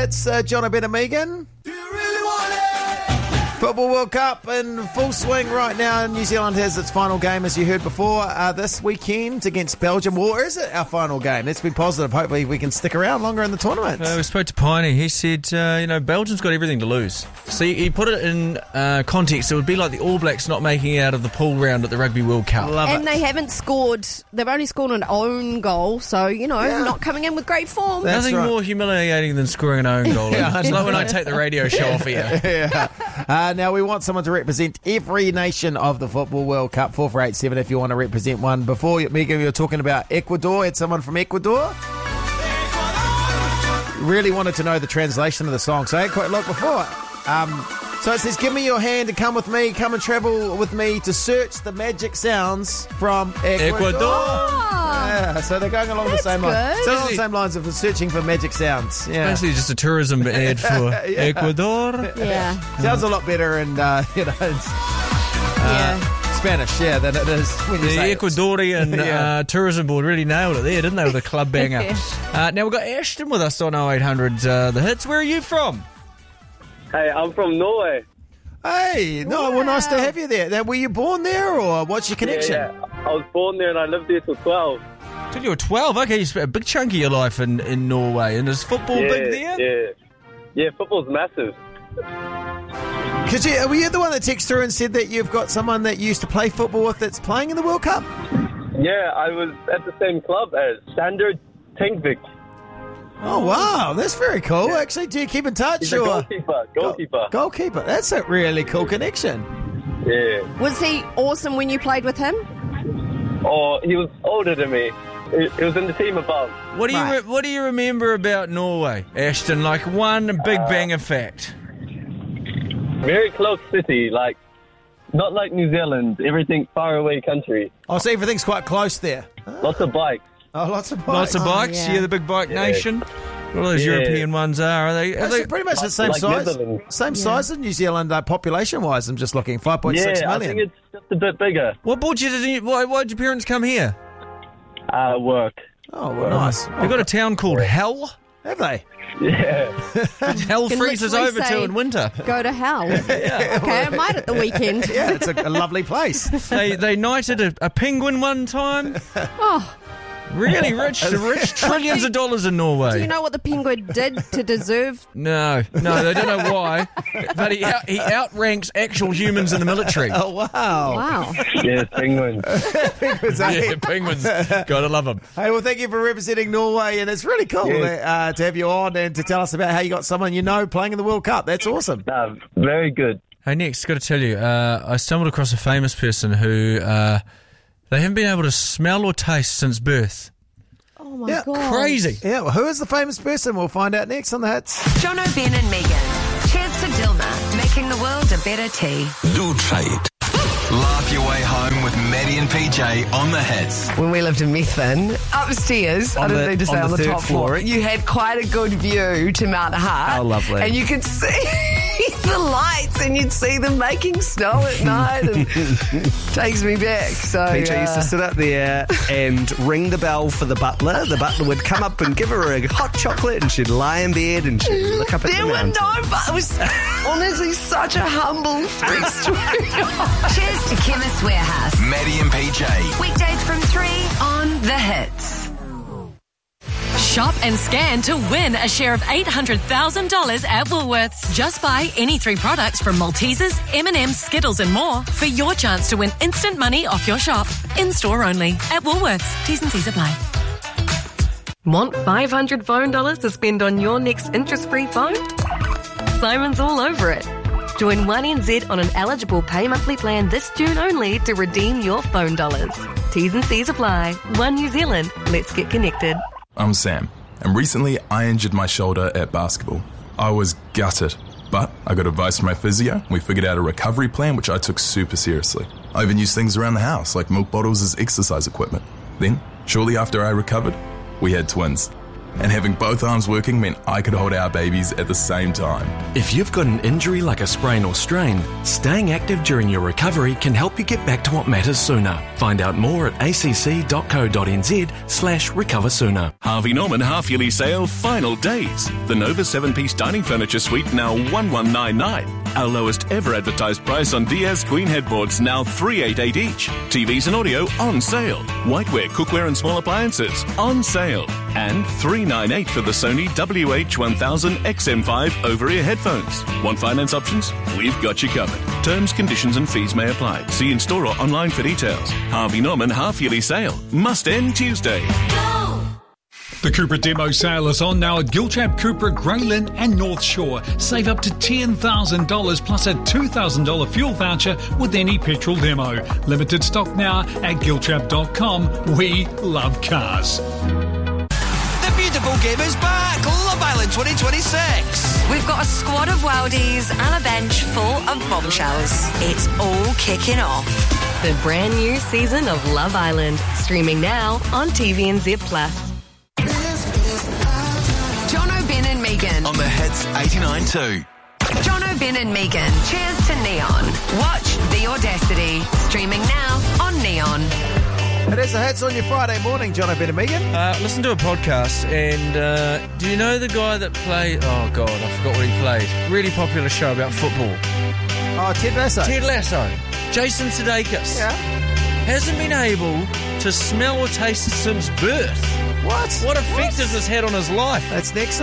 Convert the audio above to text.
Hits. John O'Brien and Megan. Football World Cup in full swing right now. New Zealand has its final game, as you heard before, this weekend against Belgium. Or is it our final game? Let's be positive. Hopefully we can stick around longer in the tournament. We spoke to Piney. He said, Belgium's got everything to lose. So he put it in context. It would be like the All Blacks not making it out of the pool round at the Rugby World Cup. And they haven't scored. They've only scored an own goal. So, not coming in with great form. That's Nothing right. more humiliating than scoring an own goal. It's like when I take the radio show off here. Yeah. Now we want someone to represent every nation of the Football World Cup. 4487 if you want to represent one. Before, Megan, you were talking about Ecuador. Had someone from Ecuador? Really wanted to know the translation of the song, so I had quite a look before. So it says, give me your hand and come with me, come and travel with me to search the magic sounds from Ecuador. Yeah, so they're going along the same lines. So along the same lines of searching for magic sounds. Yeah. Basically just a tourism ad for Ecuador. Yeah. Sounds a lot better in, Spanish, than it is when you say The Ecuadorian tourism board really nailed it there, didn't they, with a club banger. Now we've got Ashton with us on 0800 The Hits. Where are you from? Hey, I'm from Norway. Hey, nice to have you there. Now, were you born there, or what's your connection? Yeah. I was born there and I lived there till 12. Till you were 12? Okay, you spent a big chunk of your life in Norway. And is football big there? Yeah, football's massive. Were you the one that texted through and said that you've got someone that you used to play football with that's playing in the World Cup? Yeah, I was at the same club as Sander Tengvik. Oh, wow. That's very cool. Yeah. Actually, do you keep in touch? He's a goalkeeper. Goalkeeper. That's a really cool connection. Yeah. Was he awesome when you played with him? Oh, he was older than me. He was in the team above. What do you remember about Norway, Ashton? Like one big banger fact. Very close city, not like New Zealand, everything far away country. Oh, so everything's quite close there. Lots of bikes. Oh, lots of bikes. Lots of bikes? Yeah, the big bike nation. What all those European ones are they pretty much the same size? Netherlands. Same size as New Zealand population-wise, I'm just looking. 5.6 million. I think it's just a bit bigger. What brought you why did your parents come here? Work. Oh, well, nice. They've got a town called Hell. Have they? Yeah. Hell freezes over to in winter. Go to hell. Okay, I might at the weekend. Yeah, it's a lovely place. They knighted a penguin one time. Oh. Really rich, trillions of dollars in Norway. Do you know what the penguin did to deserve? No, they don't know why. But he outranks actual humans in the military. Oh, wow. Yeah, penguins. Penguins. Gotta love them. Hey, well, thank you for representing Norway, and it's really cool to have you on and to tell us about how you got someone playing in the World Cup. That's awesome. Very good. Hey, next, got to tell you, I stumbled across a famous person who... they haven't been able to smell or taste since birth. Oh, my God. Crazy. Yeah, well, who is the famous person? We'll find out next on The Hits. John O'Brien and Megan. Cheers to Dilma, making the world a better tea. Do try it. Laugh your way home with Maddie and PJ on The Hits. When we lived in Methven, upstairs, I didn't need to say on the top floor, you had quite a good view to Mount Hart. Oh, lovely. And you could see the lights and you'd see them making snow at night and takes me back. So PJ used to sit up there and ring the bell for the butler. The butler would come up and give her a hot chocolate and she'd lie in bed and she'd look up at the mountain. It was honestly such a humble story. Cheers to Chemist Warehouse. Maddie and PJ. Weekdays from 3 on The Hits. Shop and scan to win a share of $800,000 at Woolworths. Just buy any 3 products from Maltesers, M&M's, Skittles and more for your chance to win instant money off your shop. In-store only at Woolworths. T's and C's apply. Want $500 phone dollars to spend on your next interest-free phone? Simon's all over it. Join 1NZ on an eligible pay monthly plan this June only to redeem your phone dollars. T's and C's apply. One New Zealand. Let's get connected. I'm Sam, and recently I injured my shoulder at basketball. I was gutted, but I got advice from my physio. We figured out a recovery plan, which I took super seriously. I even used things around the house, like milk bottles as exercise equipment. Then, shortly after I recovered, we had twins. And having both arms working meant I could hold our babies at the same time. If you've got an injury like a sprain or strain, staying active during your recovery can help you get back to what matters sooner. Find out more at acc.co.nz/recover sooner. Harvey Norman half-yearly sale final days. The Nova 7-piece dining furniture suite now $1,199. Our lowest ever advertised price on Diaz Queen headboards now $388 each. TVs and audio on sale. Whiteware, cookware and small appliances on sale. And $398 for the Sony WH-1000 XM5 over-ear headphones. Want finance options? We've got you covered. Terms, conditions and fees may apply. See in-store or online for details. Harvey Norman half-yearly sale. Must end Tuesday. The Cupra demo sale is on now at Giltrap, Cupra, Greylin and North Shore. Save up to $10,000 plus a $2,000 fuel voucher with any petrol demo. Limited stock now at giltrap.com. We love cars. The beautiful game is back. Love Island 2026. We've got a squad of worldies and a bench full of bombshells. It's all kicking off. The brand new season of Love Island, streaming now on TVNZ Plus. Jono, Ben and Megan. On the Hits 89.2. Jono, Ben and Megan. Cheers to Neon. Watch The Audacity. Streaming now on Neon. It is the Hits on your Friday morning, John Ben and Megan. Listen to a podcast, and do you know the guy that played... Oh, God, I forgot what he played. Really popular show about football. Oh, Ted Lasso. Ted Lasso. Jason Sudeikis. Yeah. Hasn't been able to smell or taste since birth. What? What effect has this had on his life? That's next